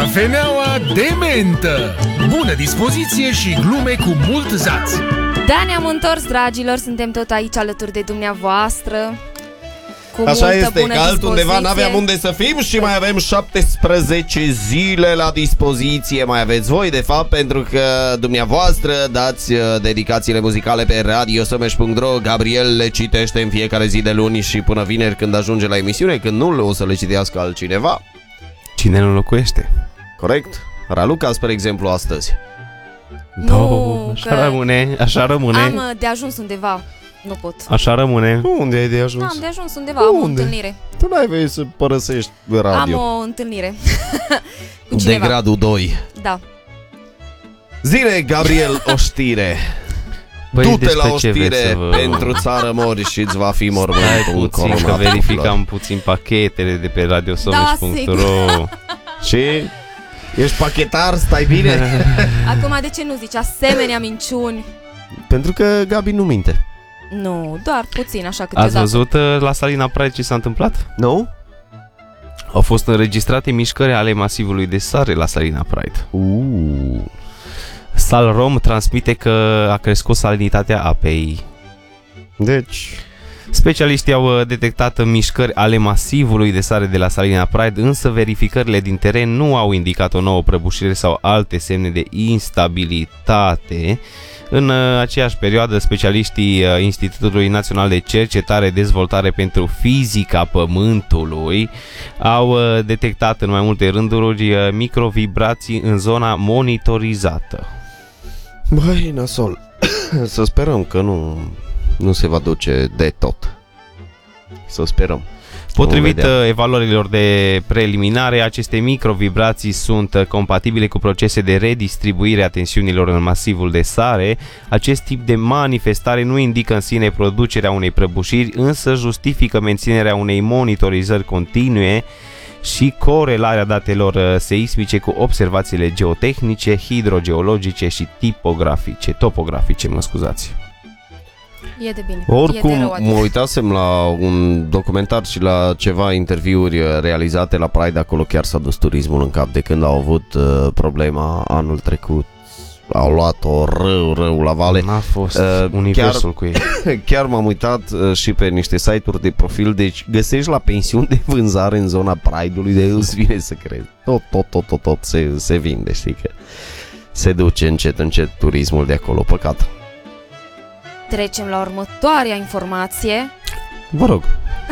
Cafeneaua de mentă. Bună dispoziție și glume cu mult zaț. Da, ne-am întors, dragilor, suntem tot aici alături de dumneavoastră. Așa este, că altundeva n-aveam unde să fim și mai avem 17 zile la dispoziție. Mai aveți voi, de fapt, pentru că dumneavoastră dați dedicațiile muzicale pe radiosomeș.ro. Gabriel le citește în fiecare zi de luni și până vineri când ajunge la emisiune. Când nu, o să le citească altcineva. Cine nu locuiește? Corect? Raluca, spre exemplu, astăzi. Nu, așa rămâne, așa rămâne. Am de ajuns undeva. Nu pot. Așa rămâne. Unde ai de ajuns? Am de ajuns undeva, am o întâlnire. Tu n-ai voie să părăsești radio. Am o întâlnire cu cineva. De gradul 2. Da. Zile, Gabriel, o știre. Du-te la o știre, pentru țară mori și îți va fi mormântul puțin, că verificam puțin pachetele de pe radiosomeș.ro. Da, și ești pachetar, stai bine? Acum de ce nu zici asemenea minciuni? Pentru că Gabi nu minte. Nu, doar puțin, așa câteodată. Ați văzut la Salina Pride ce s-a întâmplat? Nu? Au fost înregistrate mișcări ale masivului de sare la Salina Pride. Salrom transmite că a crescut salinitatea apei. Deci, specialiștii au detectat mișcări ale masivului de sare de la Salina Pride, însă verificările din teren nu au indicat o nouă prăbușire sau alte semne de instabilitate. În aceeași perioadă, specialiștii Institutului Național de Cercetare Dezvoltare pentru Fizica Pământului au detectat în mai multe rânduri microvibrații în zona monitorizată. Băi, nasol, să sperăm că nu se va duce de tot. Să sperăm. Potrivit evaluărilor de preliminare, aceste microvibrații sunt compatibile cu procese de redistribuire a tensiunilor în masivul de sare. Acest tip de manifestare nu indică în sine producerea unei prăbușiri, însă justifică menținerea unei monitorizări continue și corelarea datelor seismice cu observațiile geotehnice, hidrogeologice și topografice, mă scuzați. E de bine. Oricum, mă uitasem la un documentar și la ceva interviuri realizate la Pride. Acolo chiar s-a dus turismul în cap de când au avut problema anul trecut. Au luat-o rău la vale. N-a fost universul cu ei. Chiar m-am uitat și pe niște site-uri de profil. Deci găsești la pensiuni de vânzare în zona Pride-ului, de îți vine să crezi. Tot se vinde, știi că se duce încet turismul de acolo, păcat. Trecem la următoarea informație. Vă rog.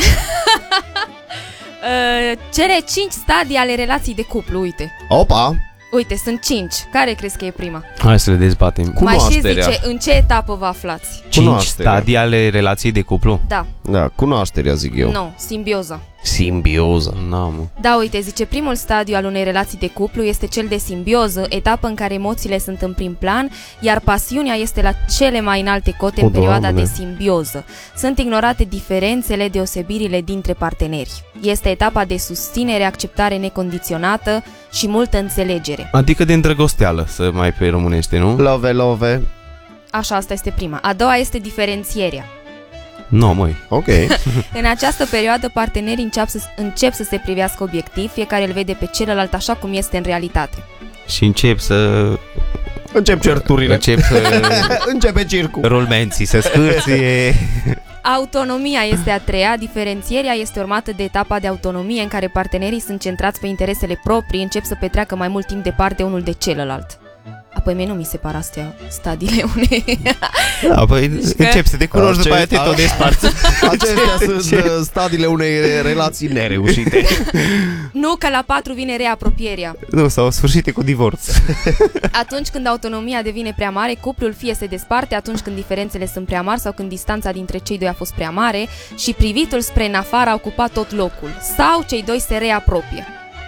Cele 5 stadii ale relației de cuplu, uite. Opa! Uite, sunt 5. Care crezi că e prima? Hai să le dezbatem. Mai și zice, în ce etapă vă aflați? 5 stadii ale relației de cuplu? Da, cunoașterea, zic eu. Nu, simbioza. Simbioză. Da, uite, zice, primul stadiu al unei relații de cuplu este cel de simbioză, etapă în care emoțiile sunt în prim plan, iar pasiunea este la cele mai înalte cote în perioada de simbioză. Sunt ignorate diferențele, deosebirile dintre parteneri. Este etapa de susținere, acceptare necondiționată și multă înțelegere. Adică de îndrăgosteală, să mai pe românește, nu? Love. Așa, asta este prima. A doua este diferențierea. No, măi. Ok. În această perioadă, partenerii încep să se privească obiectiv, fiecare îl vede pe celălalt așa cum este în realitate. Și Încep certurile. Începe circul. Rulmenții se scârție. Autonomia este a treia, diferențierea este urmată de etapa de autonomie în care partenerii sunt centrați pe interesele proprii, încep să petreacă mai mult timp departe unul de celălalt. Apoi mie nu mi se par astea stadiile unei... Da, păi încep să te cunoști, după aia te tot desparți. Acestea sunt stadiile unei relații nereușite. Nu, că la 4 vine reapropierea. Nu, sau sfârșite cu divorț. Atunci când autonomia devine prea mare, cuplul fie se desparte atunci când diferențele sunt prea mari sau când distanța dintre cei doi a fost prea mare și privitul spre în afară a ocupat tot locul, sau cei doi se reapropie.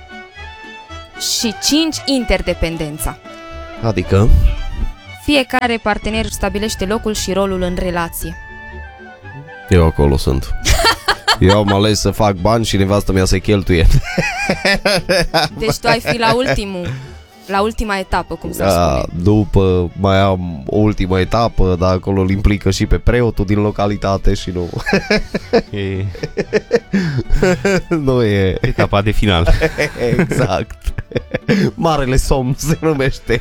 Și 5. Interdependența. Adică? Fiecare partener stabilește locul și rolul în relație. Eu acolo sunt. Eu am ales să fac bani și nevastă mea să cheltuie. Deci tu ai fi la ultima etapă, cum se spune. După mai am o ultimă etapă, dar acolo îl implică și pe preotul din localitate și nu. Nu e etapa de final. Exact. Marele somn se numește.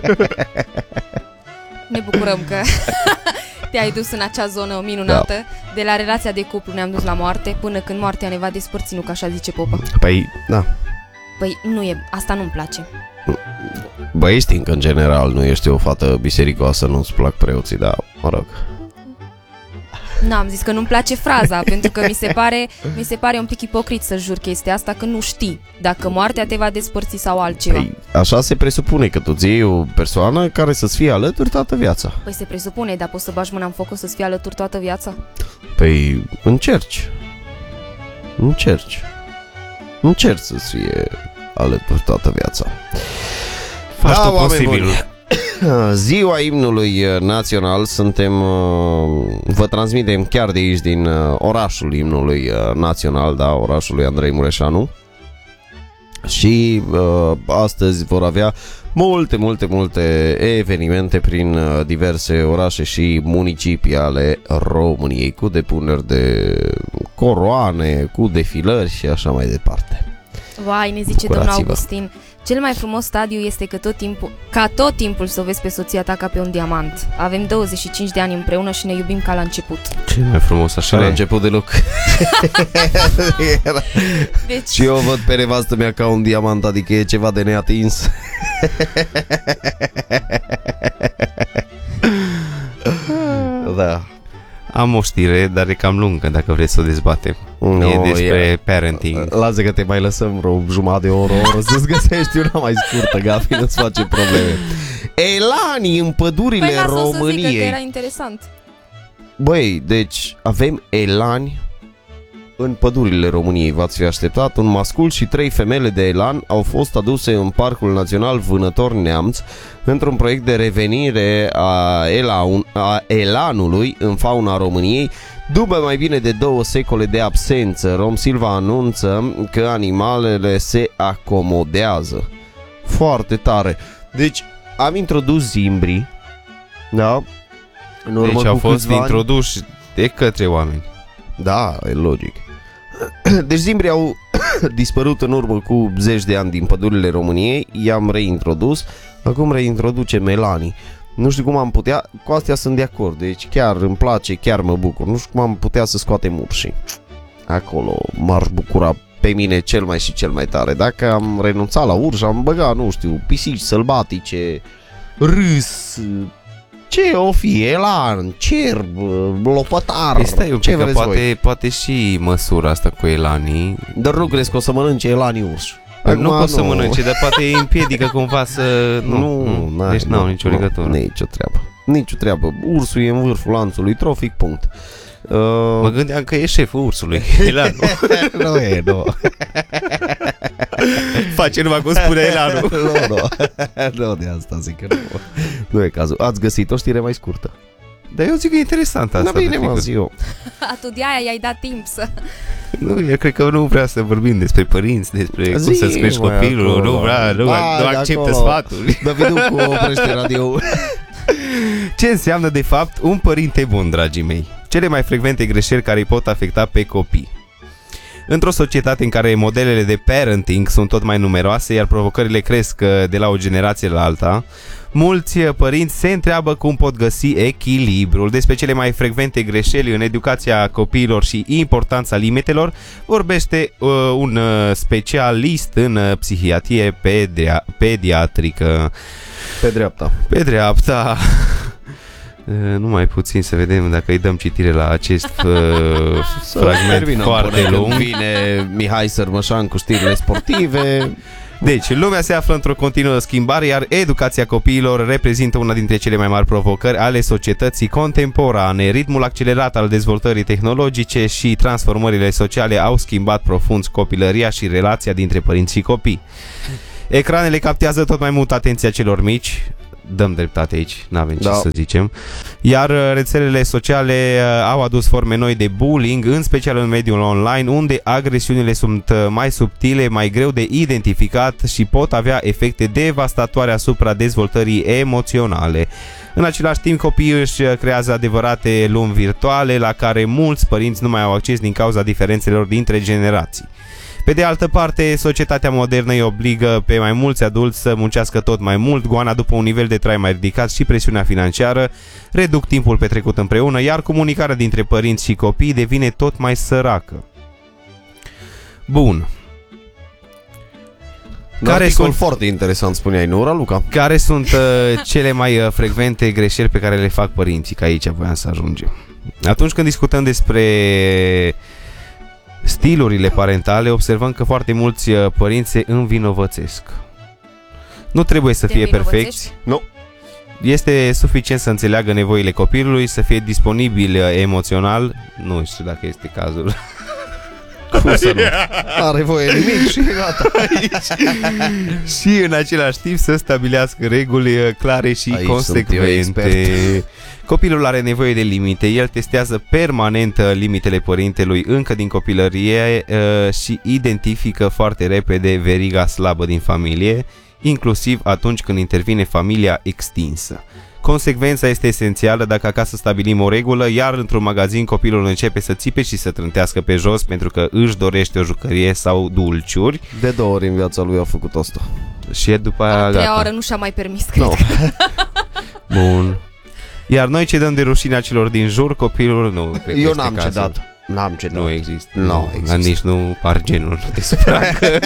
Ne bucurăm că te-ai dus în acea zonă minunată. De la relația de cuplu ne-am dus la moarte, până când moartea ne va despărți, nu că așa zice popa. Păi, da. Păi nu e, asta nu-mi place. Băi, știm că în general nu ești o fată bisericoasă, nu-ți plac preoții, dar mă rog. N-am zis că nu-mi place fraza, pentru că mi se pare un pic ipocrit să jur chestia asta, că nu știi dacă moartea te va despărți sau altceva. Păi, așa se presupune, că tu iei o persoană care să-ți fie alături toată viața. Păi se presupune, dar poți să bagi mâna în foc să-ți fie alături toată viața? Păi, încerci să-ți fie alături toată viața. Faci tot posibilul. Ziua imnului național, vă transmitem chiar de aici, din orașul imnului național, da, orașul lui Andrei Mureșanu. Și astăzi vor avea multe evenimente prin diverse orașe și municipii ale României, cu depuneri de coroane, cu defilări și așa mai departe. Vai, ne zice domnul Augustin, cel mai frumos stadiu este că tot timpul să o vezi pe soția ta ca pe un diamant. Avem 25 de ani împreună și ne iubim ca la început. Cel mai frumos, așa la început deloc. Deci... Și eu văd pe nevastă mea ca un diamant, adică e ceva de neatins. Da. Am o știre, dar e cam lungă dacă vreți să o dezbatem. E despre parenting. Lasă că te mai lăsăm vreo jumătate de oră să-ți găsești una mai scurtă, Gabi, nu-ți face probleme. Elani în pădurile României. Să zică că era interesant. Băi, deci avem elani în pădurile României, v-ați fi așteptat. Un mascul și 3 femele de elan au fost aduse în Parcul Național Vânător Neamț într-un proiect de revenire a elanului în fauna României. După mai bine de 2 secole de absență, Romsilva anunță că animalele se acomodează. Foarte tare. Deci am introdus zimbrii, da? Deci au fost introduși de către oameni. Da, e logic. Deci zimbrii au dispărut în urmă cu 10 de ani din pădurile României. I-am reintrodus. Acum reintroducem elanii. Nu știu cum am putea. Cu astea sunt de acord. Deci chiar îmi place, chiar mă bucur. Nu știu cum am putea să scoatem urșii. Acolo m-ar bucura pe mine cel mai tare. Dacă am renunțat la urși, am băgat, nu știu, pisici sălbatice, râs, ce o fi, elan, cerb, lopătar. Stai un pic, că poate și măsura asta cu elanii. Dar nu crezi că o să mănânce elanii urși? Nu pot să mănânce, dar poate îi împiedică cumva să... Nu, deci n-au nicio legătură. Nicio treabă. Ursul e în vârful lanțului trofic, punct. Mă gândeam că e șeful ursului. Elanul. Nu. Face numai cum spune elanul. Nu, de asta zic că nu e cazul. Ați găsit o știre mai scurtă? Dar eu zic că e interesant asta. Da, bine, mă, zi eu. Tu de aia i-ai dat timp să... Nu, eu cred că nu vrea să vorbim despre părinți, despre cum să-ți crești copilul. Nu acceptă sfatul. Davidul cu oprește radio. Ce înseamnă de fapt un părinte bun, dragii mei? Cele mai frecvente greșeli care îi pot afecta pe copii. Într-o societate în care modelele de parenting sunt tot mai numeroase, iar provocările cresc de la o generație la alta, mulți părinți se întreabă cum pot găsi echilibrul. Despre cele mai frecvente greșeli în educația copiilor și importanța limitelor vorbește un specialist în psihiatrie pediatrică. Pe dreapta. Numai puțin să vedem dacă îi dăm citire la acest fragment foarte lung. Vine Mihai Sărmășan cu știrile sportive. Deci, lumea se află într-o continuă schimbare, iar educația copiilor reprezintă una dintre cele mai mari provocări ale societății contemporane. Ritmul accelerat al dezvoltării tehnologice și transformările sociale au schimbat profund copilăria și relația dintre părinți și copii. Ecranele captează tot mai mult atenția celor mici. Dăm dreptate aici, n-avem ce să zicem. Iar rețelele sociale au adus forme noi de bullying, în special în mediul online, unde agresiunile sunt mai subtile, mai greu de identificat și pot avea efecte devastatoare asupra dezvoltării emoționale. În același timp, copiii își creează adevărate lumi virtuale la care mulți părinți nu mai au acces din cauza diferențelor dintre generații. Pe de altă parte, societatea modernă îi obligă pe mai mulți adulți să muncească tot mai mult, goana după un nivel de trai mai ridicat și presiunea financiară reduc timpul petrecut împreună, iar comunicarea dintre părinți și copii devine tot mai săracă. Bun. Care sunt foarte interesant, spuneai, nu, Raluca? Care sunt cele mai frecvente greșeli pe care le fac părinții? Că aici voiam să ajungem. Atunci când discutăm despre stilurile parentale, observăm că foarte mulți părinți se învinovățesc. Nu trebuie să fie perfecți. Nu. Este suficient să înțeleagă nevoile copilului, să fie disponibil emoțional. Nu știu dacă este cazul. Cum să nu? Are voie nimic și gata. Și în același timp să stabilească reguli clare și aici consecvente. Copilul are nevoie de limite, el testează permanent limitele părintelui încă din copilărie și identifică foarte repede veriga slabă din familie, inclusiv atunci când intervine familia extinsă. Consecvența este esențială dacă acasă stabilim o regulă, iar într-un magazin copilul începe să țipe și să trântească pe jos pentru că își dorește o jucărie sau dulciuri. De 2 ori în viața lui a făcut asta. Și după aia gata. 3 ore nu și-a mai permis, cred. No. Bun. Iar noi ce dăm de rușinea celor din jur, copilul nu. Eu n-am cedat. N-am cedat. Nu există. Nu există. Nici nu par genul. Nu te sufracă.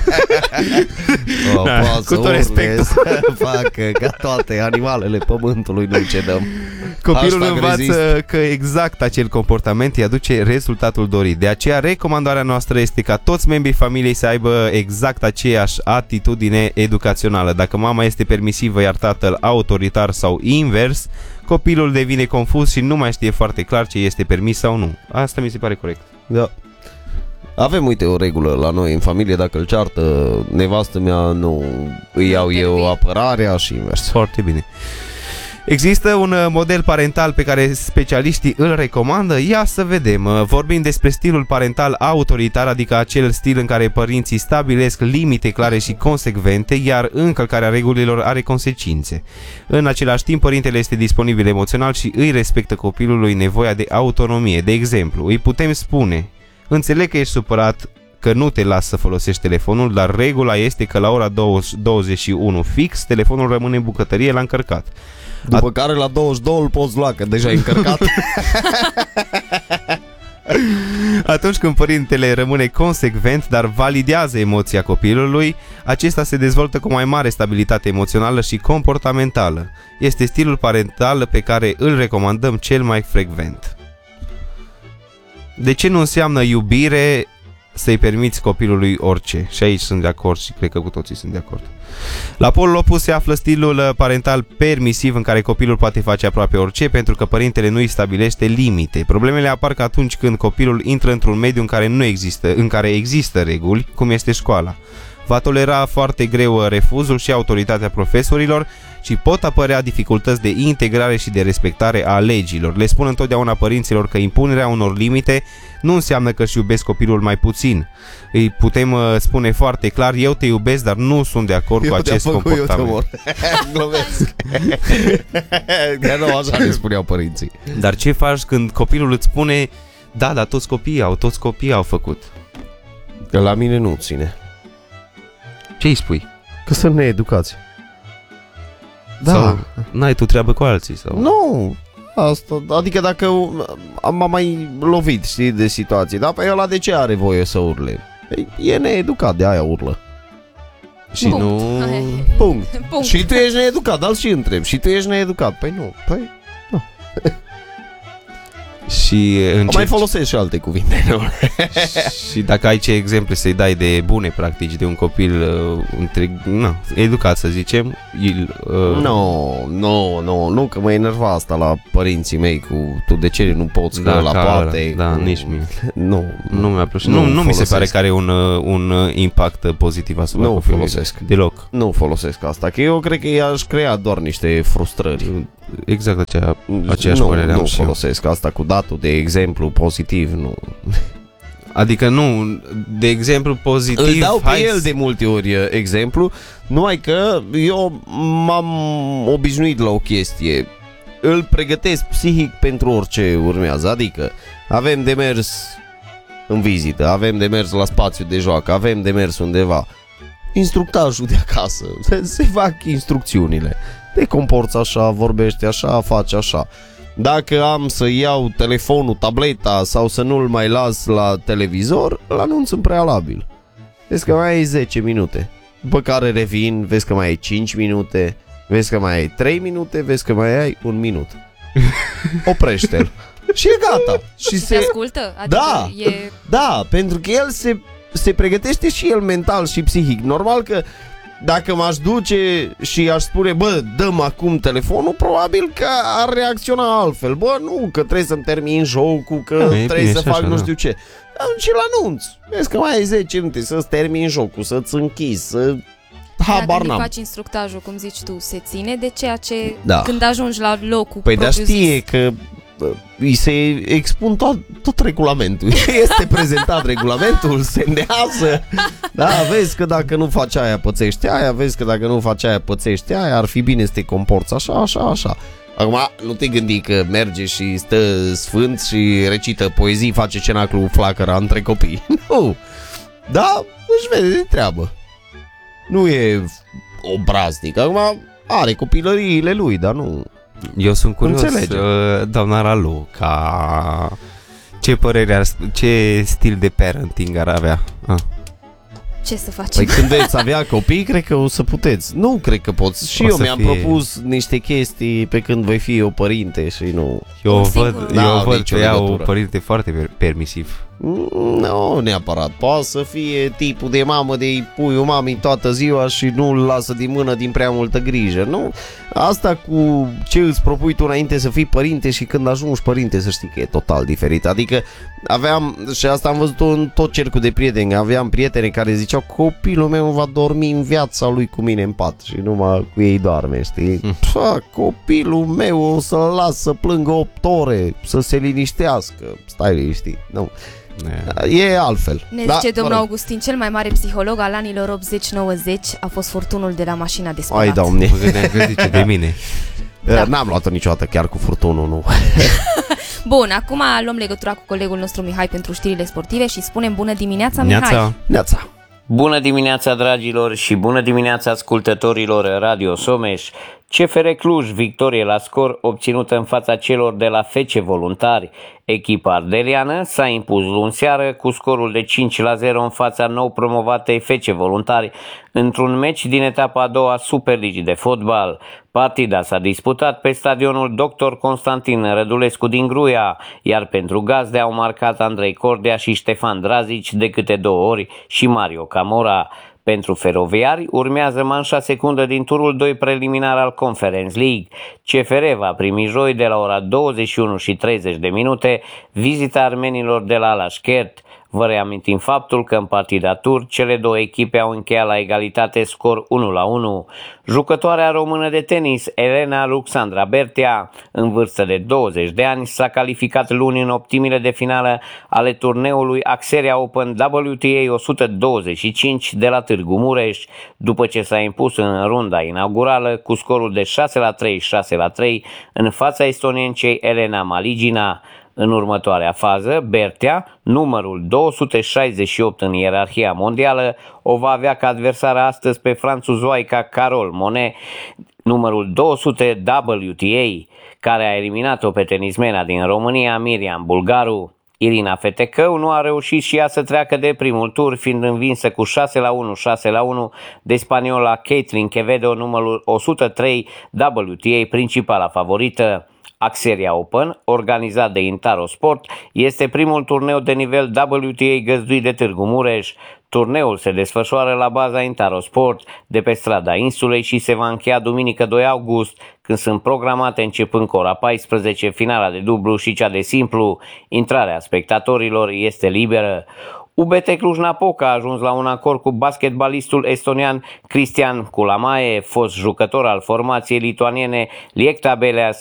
Cu tot respectul. Facă ca toate animalele pământului, nu cedăm. Copilul învață că exact acel comportament îi aduce rezultatul dorit. De aceea recomandarea noastră este ca toți membrii familiei să aibă exact aceeași atitudine educațională. Dacă mama este permisivă, iar tatăl autoritar sau invers, copilul devine confuz și nu mai știe foarte clar ce este permis sau nu. Asta mi se pare corect. Da. Avem, uite, o regulă la noi în familie: dacă îl ceartă nevastă mea, nu îi iau eu apărarea și invers. Foarte bine. Există un model parental pe care specialiștii îl recomandă? Ia să vedem. Vorbim despre stilul parental autoritar, adică acel stil în care părinții stabilesc limite clare și consecvente, iar încălcarea regulilor are consecințe. În același timp, părintele este disponibil emoțional și îi respectă copilului nevoia de autonomie. De exemplu, îi putem spune: înțeleg că ești supărat că nu te las să folosești telefonul, dar regula este că la ora 21 fix telefonul rămâne în bucătărie la încărcat. După care la 22 îl poți lua, că deja e încărcat. Atunci când părintele rămâne consecvent, dar validează emoția copilului, acesta se dezvoltă cu mai mare stabilitate emoțională și comportamentală. Este stilul parental pe care îl recomandăm cel mai frecvent. De ce nu înseamnă iubire să-i permiți copilului orice? Și aici sunt de acord și cred că cu toții sunt de acord. La polul opus se află stilul parental permisiv, în care copilul poate face aproape orice pentru că părintele nu îi stabilește limite. Problemele apar că atunci când copilul intră într-un mediu în care există reguli, cum este școala. Va tolera foarte greu refuzul și autoritatea profesorilor și pot apărea dificultăți de integrare și de respectare a legilor. Le spun întotdeauna părinților că impunerea unor limite nu înseamnă că își iubesc copilul mai puțin. Îi putem spune foarte clar: eu te iubesc, dar nu sunt de acord cu acest comportament. Glumesc. Că nu așa le spuneau părinții. Dar ce faci când copilul îți spune: da, dar toți copiii au făcut? Că la mine nu ține. Ce îi spui? Că sunt needucați. Da. Sau n-ai tu treabă cu alții? Sau? Nu. Asta, adică dacă m-am mai lovit, știi, de situație, dar pe ăla de ce are voie să urle? E needucat, de aia urlă. Și punct. Nu... Punct. Și tu ești needucat, dar și întreb. Și tu ești needucat. Păi nu. Păi nu. Și mai folosesc și alte cuvinte, nu? Și dacă ai ce exemple să-i dai de bune practici de un copil educat, să zicem. Nu, că mă enerva asta la părinții mei cu: tu de ce nu poți, că la poate. Da, nici mie. Nu mi-a plăcut. Nu mi se pare că are un impact pozitiv asupra copilului. Nu folosesc deloc. Nu folosesc asta, că eu cred că i-aș crea doar niște frustrări. Exact aceeași părere am. Nu folosesc asta cu datul de exemplu pozitiv, nu. Adică nu, de exemplu pozitiv. Îl dau pe el de multe ori exemplu, numai că eu m-am obișnuit la o chestie. Îl pregătesc psihic pentru orice urmează. Adică avem de mers în vizită, avem de mers la spațiu de joacă, avem de mers undeva. Instructajul de acasă, se fac instrucțiunile. Te comporți așa, vorbești așa, faci așa. Dacă am să iau telefonul, tableta sau să nu-l mai las la televizor, îl anunț în prealabil. Vezi că mai ai 10 minute, după care revin, vezi că mai ai 5 minute, vezi că mai ai 3 minute, vezi că mai ai 1 minut. Oprește-l. Și e gata. Și se ascultă? Adică da, pentru că el se pregătește și el mental și psihic. Normal că dacă m-aș duce și aș spune, bă, dăm acum telefonul, probabil că ar reacționa altfel. Bă, nu, că trebuie să-mi termin jocul, că trebuie să fac nu știu ce. Și-l anunț. Vezi că mai ai 10 minute să-ți termin jocul, să-ți închizi, să... Dacă nu faci instructajul, cum zici tu, se ține de ceea ce când ajungi la locul propriu zis. Păi știe că îi se expun tot regulamentul. Este prezentat regulamentul, se îndează. Da, vezi că dacă nu faci aia, pățești aia, vezi că dacă nu faci aia, pățești aia, ar fi bine să te comporți așa, așa, așa. Acum, nu te gândi că merge și stă sfânt și recită poezii, face cenaclul flacăra între copii. Nu. Da, își vede de treabă. Nu e obraznic. Acum are copilăriile lui, dar nu... Eu sunt curios, doamna Raluca, ce stil de parenting ar avea? Ce să facem? Păi când veți avea copii, cred că o să puteți. Nu cred că poți. Și eu mi-am propus niște chestii pe când voi fi eu părinte și nu... Eu văd că ea un părinte foarte permisiv. Nu neapărat. Poate să fie tipul de mamă de puiul mamei toată ziua și nu-l lasă din mână din prea multă grijă. Nu? Asta cu ce îți propui tu înainte să fii părinte și când ajungi părinte, să știi că e total diferit. Adică aveam, și asta am văzut în tot cercul de prieteni, aveam prietene care ziceau, copilul meu va dormi în viața lui cu mine în pat și numai cu ei doarme, știi? Copilul meu o să-l las să plângă 8 ore, să se liniștească. Stai liniștit, nu. E altfel. Ne zice domnul Augustin, cel mai mare psiholog al anilor 80-90 a fost furtunul de la mașina de spălat. Ai, Doamne, mă gândeam că zice de mine. N-am luat-o niciodată chiar cu furtunul, nu. Bun, acum luăm legătura cu colegul nostru Mihai pentru știrile sportive și spunem bună dimineața, Mihai. Neața. Bună dimineața, dragilor, și bună dimineața ascultătorilor Radio Someș. CFR Cluj, victorie la scor obținută în fața celor de la FC Voluntari. Echipa ardeleană s-a impus luni seară cu scorul de 5-0 în fața nou promovatei FC Voluntari într-un meci din etapa a doua Superligii de fotbal. Partida s-a disputat pe stadionul Dr. Constantin Rădulescu din Gruia, iar pentru gazde au marcat Andrei Cordea și Ștefan Drazici de câte 2 ori și Mario Camora. Pentru feroviari urmează manșa secundă din turul 2 preliminar al Conference League. CFR va primi joi de la ora 21:30 vizita armenilor de la Alashkert. Vă reamintim faptul că în partida tur cele două echipe au încheiat la egalitate scor 1-1. Jucătoarea română de tenis Elena Alexandra Bertea, în vârstă de 20 de ani, s-a calificat luni în optimile de finală ale turneului Axeria Open WTA 125 de la Târgu Mureș, după ce s-a impus în runda inaugurală cu scorul de 6-3, 6-3 în fața estoniancei Elena Maligina. În următoarea fază, Bertea, numărul 268 în ierarhia mondială, o va avea ca adversară astăzi pe franțuzoaica Carol Monet, numărul 200 WTA, care a eliminat-o pe tenismena din România, Miriam Bulgaru. Irina Fetecău nu a reușit și ea să treacă de primul tur, fiind învinsă cu 6-1, 6-1 de spaniola Caitlin Quevedo, numărul 103 WTA, principala favorită. Axeria Open, organizat de Intaro Sport, este primul turneu de nivel WTA găzduit de Târgu Mureș. Turneul se desfășoară la baza Intaro Sport de pe strada Insulei și se va încheia duminică 2 august, când sunt programate începând cu ora 14 finala de dublu și cea de simplu. Intrarea spectatorilor este liberă. UBT Cluj-Napoca a ajuns la un acord cu basketbalistul estonian Cristian Kulamae, fost jucător al formației lituaniene Liekta Beleas,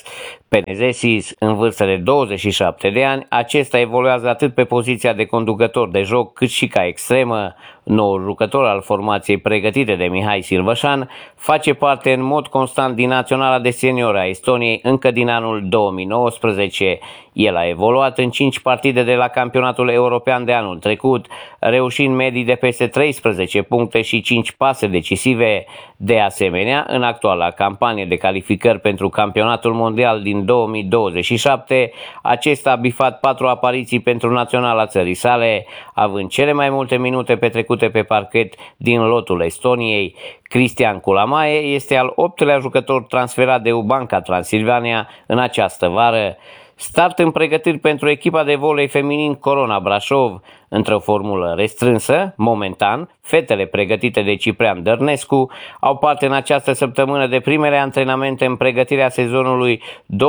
Penezesis, în vârstă de 27 de ani, acesta evoluează atât pe poziția de conducător de joc cât și ca extremă. Noul jucător al formației pregătite de Mihai Silvășan face parte în mod constant din naționala de seniori a Estoniei încă din anul 2019. El a evoluat în 5 partide de la campionatul european de anul trecut, reușind medii de peste 13 puncte și 5 pase decisive. De asemenea, în actuala campanie de calificări pentru campionatul mondial din 2027, acesta a bifat 4 apariții pentru naționala țării sale, având cele mai multe minute petrecute pe parchet din lotul Estoniei. Cristian Culamae este al 8-lea jucător transferat de Ubanca Transilvania în această vară. Start în pregătiri pentru echipa de volei feminin Corona Brașov. Într-o formulă restrânsă, momentan, fetele pregătite de Ciprian Dărnescu au parte în această săptămână de primele antrenamente în pregătirea sezonului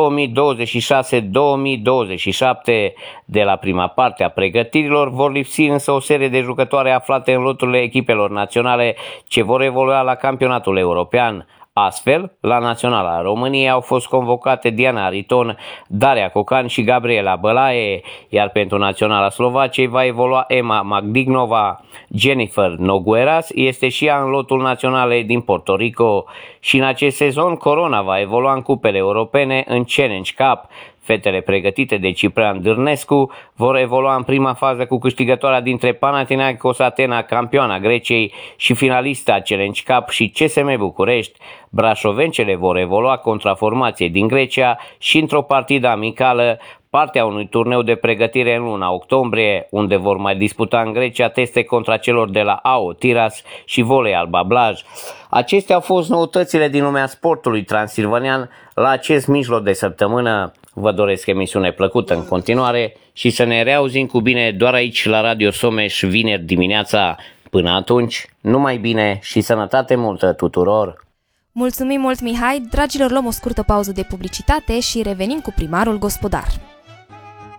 2026-2027. De la prima parte a pregătirilor vor lipsi însă o serie de jucătoare aflate în loturile echipelor naționale ce vor evolua la campionatul european. Astfel, la Naționala României au fost convocate Diana Ariton, Daria Cocan și Gabriela Bălaie, iar pentru Naționala Slovaciei va evolua Emma Magdignova. Jennifer Nogueras este și ea în lotul naționalei din Puerto Rico și în acest sezon Corona va evolua în cupele europene în Challenge Cup. Fetele pregătite de Ciprian Dârnescu vor evolua în prima fază cu câștigătoarea dintre Panathinaikos Atena, campioana Greciei, și finalista Challenge Cup și CSM București. Brașovencele vor evolua contra formației din Grecia și într-o partidă amicală, partea unui turneu de pregătire în luna octombrie, unde vor mai disputa în Grecia teste contra celor de la AO Tiras și Volei Alba Blaj. Acestea au fost noutățile din lumea sportului transilvanean la acest mijloc de săptămână. Vă doresc emisiune plăcută în continuare și să ne reauzim cu bine doar aici la Radio Someș vineri dimineața. Până atunci, numai bine și sănătate multă tuturor! Mulțumim mult, Mihai! Dragilor, luăm o scurtă pauză de publicitate și revenim cu primarul gospodar.